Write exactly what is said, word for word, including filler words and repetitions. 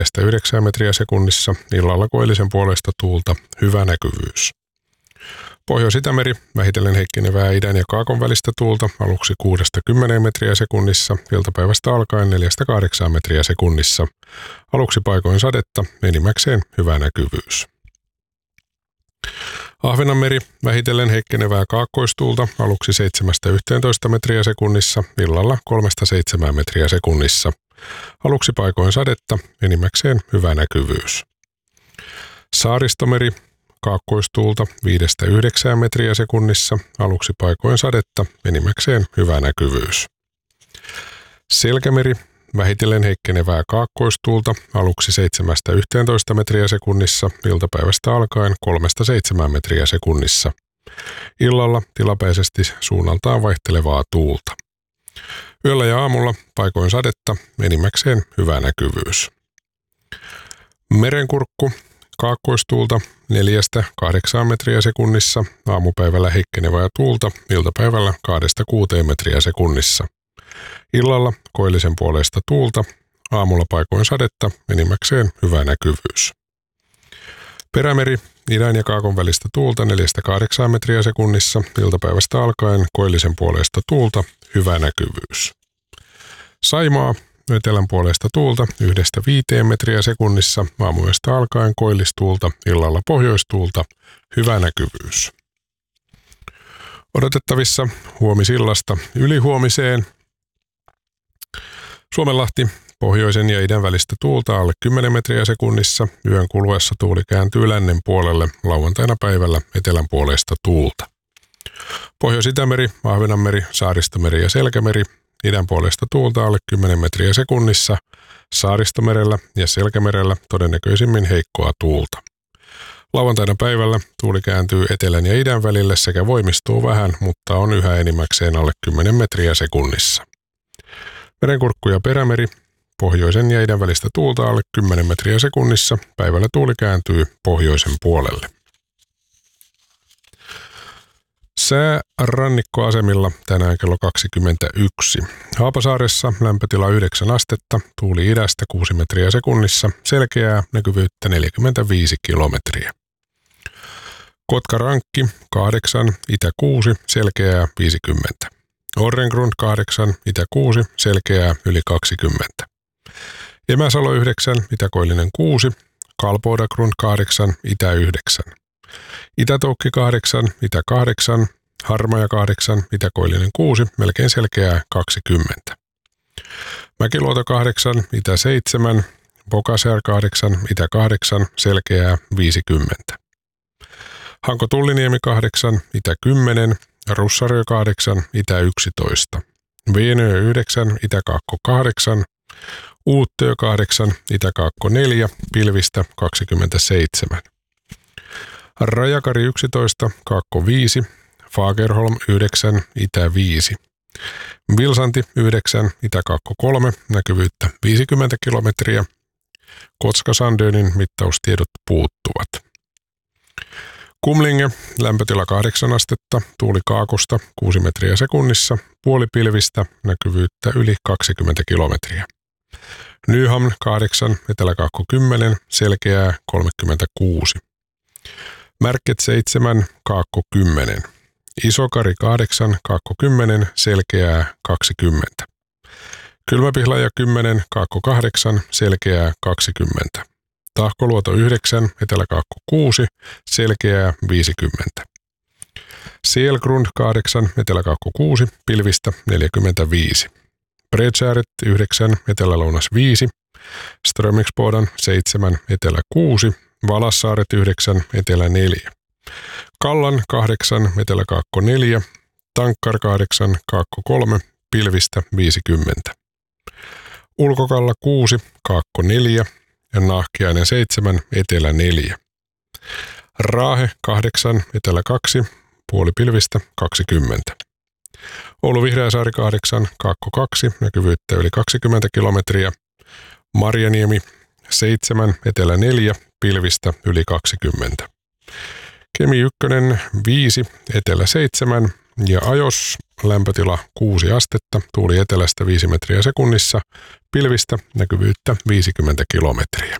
yhdeksään metriä sekunnissa, illalla koillisen puolesta tuulta, hyvä näkyvyys. Pohjois-Itämeri, vähitellen heikkenevää idän ja kaakon välistä tuulta, aluksi kuudesta kymmeneen metriä sekunnissa, iltapäivästä alkaen neljästä kahdeksaan metriä sekunnissa. Aluksi paikoin sadetta, enimmäkseen hyvä näkyvyys. Ahvenanmeri, vähitellen heikkenevää kaakkoistuulta, aluksi seitsemästä yhteentoista metriä sekunnissa, illalla kolmesta seitsemään metriä sekunnissa. Aluksi paikoin sadetta, enimmäkseen hyvä näkyvyys. Saaristomeri, kaakkoistuulta viidestä yhdeksään metriä sekunnissa, aluksi paikoin sadetta, enimmäkseen hyvä näkyvyys. Selkämeri, vähitellen heikkenevää kaakkoistuulta, aluksi seitsemästä yhteentoista metriä sekunnissa, iltapäivästä alkaen kolmesta seitsemään metriä sekunnissa. Illalla tilapäisesti suunnaltaan vaihtelevaa tuulta. Yöllä ja aamulla paikoin sadetta, enimmäkseen hyvä näkyvyys. Merenkurkku, kaakkoistuulta neljästä kahdeksaan metriä sekunnissa, aamupäivällä heikkenevää tuulta, iltapäivällä kahdesta kuuteen metriä sekunnissa. Illalla koillisen puoleista tuulta, aamulla paikoin sadetta, enimmäkseen hyvä näkyvyys. Perämeri, idän ja kaakon välistä tuulta neljästä kahdeksaan metriä sekunnissa, iltapäivästä alkaen koillisen puoleista tuulta, hyvä näkyvyys. Saimaa, etelän puolesta tuulta yhdestä viiteen metriä sekunnissa, aamuyöstä alkaen koillistuulta, illalla pohjoistuulta, hyvä näkyvyys. Odotettavissa huomisillasta ylihuomiseen. Suomenlahti, pohjoisen ja idän välistä tuulta alle kymmenen metriä sekunnissa, yön kuluessa tuuli kääntyy lännen puolelle, lauantaina päivällä etelän puolesta tuulta. Pohjois-Itämeri, Ahvenanmeri, Saaristomeri ja Selkämeri, idän puolesta tuulta alle kymmenen metriä sekunnissa, Saaristomerellä ja Selkämerellä todennäköisimmin heikkoa tuulta. Lauantaina päivällä tuuli kääntyy etelän ja idän välille sekä voimistuu vähän, mutta on yhä enimmäkseen alle kymmenen metriä sekunnissa. Merenkurkku ja Perämeri, pohjoisen ja idän välistä tuulta alle kymmenen metriä sekunnissa, päivällä tuuli kääntyy pohjoisen puolelle. Sää rannikkoasemilla tänään kello kaksikymmentäyksi. Haapasaaressa lämpötila yhdeksän astetta, tuuli idästä kuusi metriä sekunnissa, selkeää näkyvyyttä neljäkymmentäviisi kilometriä. Kotkarankki kahdeksan, itä kuusi, selkeää viisikymmentä. Orrengrund kahdeksan, itä kuusi, selkeää yli kaksikymmentä. Emäsalo yhdeksän, itäkoillinen kuusi, Kalpodagrund kahdeksan, itä yhdeksän. Itätoukki kahdeksan, itä kahdeksan, Harmaja kahdeksan, itäkoillinen kuusi, melkein selkeää kaksikymmentä. Mäkiluoto kahdeksan, itä seitsemän, Pokasjär kahdeksan, itä kahdeksan, selkeää viisikymmentä. Hanko Tulliniemi kahdeksan, itä kymmenen, Russarö kahdeksan, itä yksitoista. Veenö yhdeksän, itäkaakko kahdeksan, Uuttöö kahdeksan, itäkaakko neljä, pilvistä kaksikymmentäseitsemän. Rajakari yksitoista, kaakko viisi, Fagerholm yhdeksän, itä viisi. Vilsanti yhdeksän, itäkaakko kolme, näkyvyyttä viisikymmentä kilometriä. Kotka-Sandönin mittaustiedot puuttuvat. Kumlinge, lämpötila kahdeksan astetta, tuuli kaakosta kuusi metriä sekunnissa, puolipilvistä, näkyvyyttä yli kaksikymmentä kilometriä. Nyhamn kahdeksan, eteläkaakko kymmenen, selkeää kolmekymmentäkuusi. Märket seitsemän, kaakko kymmenen. Isokari kahdeksan, kaakko kymmenen, selkeää kaksikymmentä. Kylmäpihlaja kymmenen, kaakko kahdeksan, selkeää kaksikymmentä. Tahkoluoto yhdeksän, eteläkaakko kuusi, selkeää viisikymmentä. Sielgrund kahdeksan, eteläkaakko kuusi, pilvistä neljäkymmentäviisi. Bredskäret yhdeksän, etelälounas viisi. Strömingsbodan seitsemän, etelä kuusi. Valassaaret yhdeksän, etelä neljä. Kallan kahdeksan, eteläkaakko neljä. Tankkar kahdeksan, kaakko kolme, pilvistä viisikymmentä. Ulkokalla kuusi, kaakko neljä. Ja Nahkiainen seitsemän, etelä neljä. Raahe kahdeksan, etelä kaksi, puolipilvistä kaksikymmentä. Oulu Vihreäsaari kahdeksan, kaakko kaksi, näkyvyyttä yli kaksikymmentä kilometriä. Marjaniemi seitsemän, etelä neljä, pilvistä yli kaksikymmentä. Kemi ykkönen viisi, etelä seitsemän, ja ajos lämpötila kuusi astetta, tuuli etelästä viisi metriä sekunnissa, pilvistä näkyvyyttä viisikymmentä kilometriä.